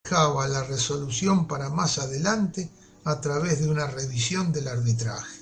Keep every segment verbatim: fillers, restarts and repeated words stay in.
fijaba la resolución para más adelante a través de una revisión del arbitraje.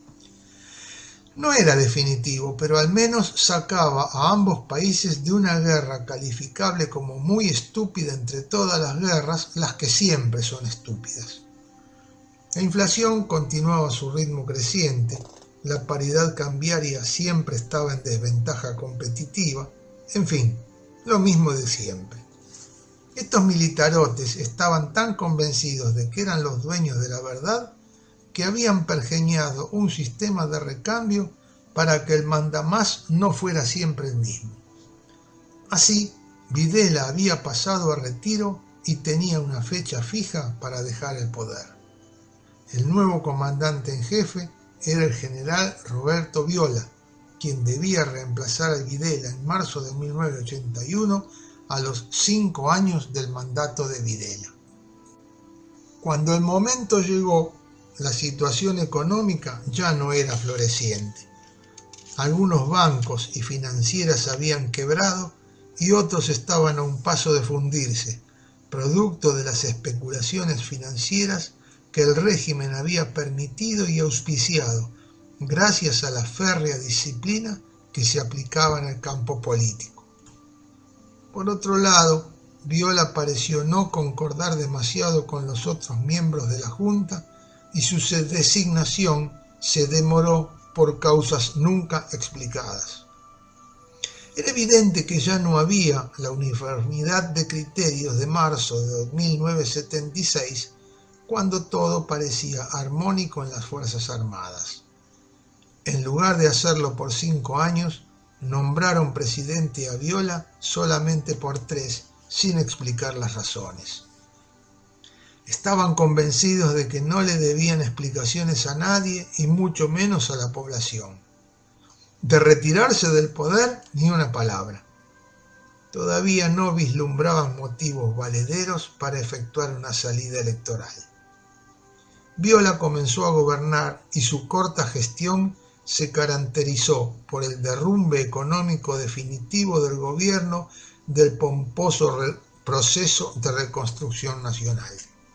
No era definitivo, pero al menos sacaba a ambos países de una guerra calificable como muy estúpida entre todas las guerras, las que siempre son estúpidas. La inflación continuaba su ritmo creciente, la paridad cambiaria siempre estaba en desventaja competitiva, en fin, lo mismo de siempre. Estos militarotes estaban tan convencidos de que eran los dueños de la verdad que habían pergeñado un sistema de recambio para que el mandamás no fuera siempre el mismo. Así, Videla había pasado a retiro y tenía una fecha fija para dejar el poder. El nuevo comandante en jefe era el general Roberto Viola, quien debía reemplazar a Videla en marzo de mil novecientos ochenta y uno a los cinco años del mandato de Videla. Cuando el momento llegó, la situación económica ya no era floreciente. Algunos bancos y financieras habían quebrado y otros estaban a un paso de fundirse, producto de las especulaciones financieras que el régimen había permitido y auspiciado, gracias a la férrea disciplina que se aplicaba en el campo político. Por otro lado, Viola pareció no concordar demasiado con los otros miembros de la Junta y su designación se demoró por causas nunca explicadas. Era evidente que ya no había la uniformidad de criterios de marzo de mil novecientos setenta y seis, cuando todo parecía armónico en las Fuerzas Armadas. En lugar de hacerlo por cinco años, nombraron presidente a Viola solamente por tres, sin explicar las razones. Estaban convencidos de que no le debían explicaciones a nadie y mucho menos a la población. De retirarse del poder, ni una palabra. Todavía no vislumbraban motivos valederos para efectuar una salida electoral. Viola comenzó a gobernar y su corta gestión se caracterizó por el derrumbe económico definitivo del gobierno del pomposo proceso de reconstrucción nacional.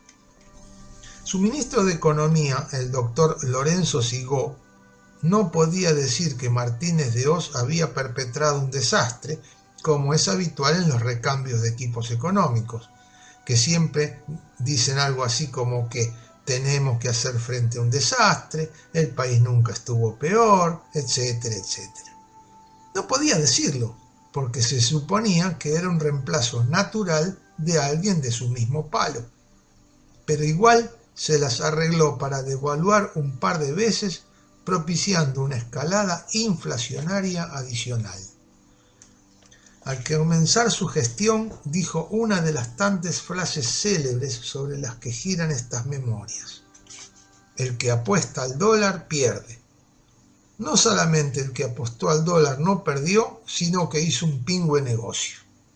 Su ministro de Economía, el doctor Lorenzo Sigó, no podía decir que Martínez de Hoz había perpetrado un desastre, como es habitual en los recambios de equipos económicos, que siempre dicen algo así como que tenemos que hacer frente a un desastre, el país nunca estuvo peor, etcétera, etcétera. No podía decirlo, porque se suponía que era un reemplazo natural de alguien de su mismo palo. Pero igual se las arregló para devaluar un par de veces, propiciando una escalada inflacionaria adicional. Al comenzar su gestión, dijo una de las tantas frases célebres sobre las que giran estas memorias. El que apuesta al dólar pierde. No solamente el que apostó al dólar no perdió, sino que hizo un pingüe negocio.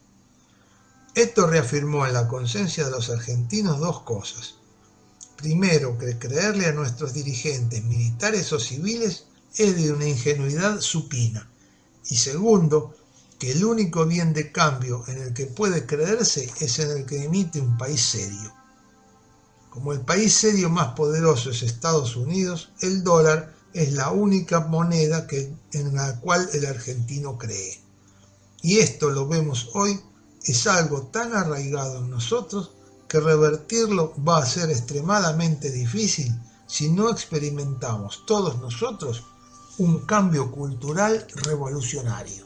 Esto reafirmó en la conciencia de los argentinos dos cosas. Primero, que creerle a nuestros dirigentes militares o civiles es de una ingenuidad supina. Y segundo, que el único bien de cambio en el que puede creerse es en el que emite un país serio. Como el país serio más poderoso es Estados Unidos, el dólar es la única moneda que, en la cual el argentino cree. Y esto lo vemos hoy, es algo tan arraigado en nosotros que revertirlo va a ser extremadamente difícil si no experimentamos todos nosotros un cambio cultural revolucionario.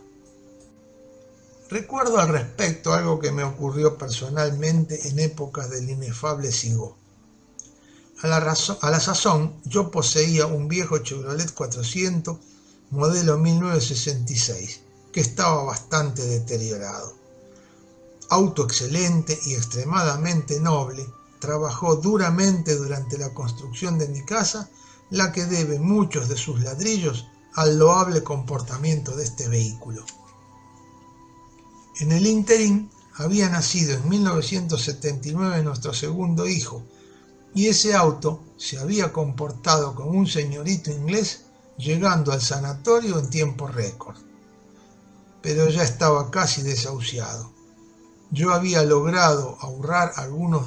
Recuerdo al respecto algo que me ocurrió personalmente en épocas del inefable Sigó. A la, razón, a la sazón yo poseía un viejo Chevrolet cuatrocientos modelo mil novecientos sesenta y seis que estaba bastante deteriorado. Auto excelente y extremadamente noble, trabajó duramente durante la construcción de mi casa, la que debe muchos de sus ladrillos al loable comportamiento de este vehículo. En el ínterin había nacido en mil novecientos setenta y nueve nuestro segundo hijo, y ese auto se había comportado como un señorito inglés, llegando al sanatorio en tiempo récord. Pero ya estaba casi desahuciado. Yo había logrado ahorrar algunos